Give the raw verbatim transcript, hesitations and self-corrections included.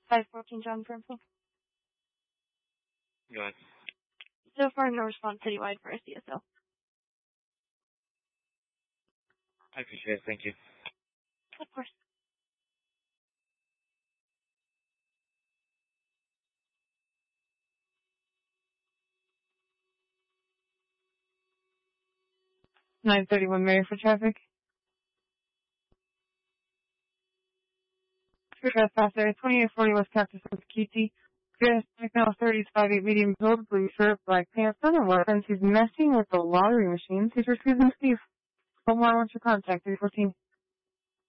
five fourteen John Purple. Go ahead. So far, no response citywide for S D S L. I appreciate it. Thank you. Of course. nine thirty-one Mary for traffic. For trespasser, twenty-eight forty West Cactus with Q T. Yes, now thirty five eight medium gold, blue shirt, black pants, other weapons. He's messing with the lottery machines. He's refusing Steve. One more, what's your contact? three fourteen.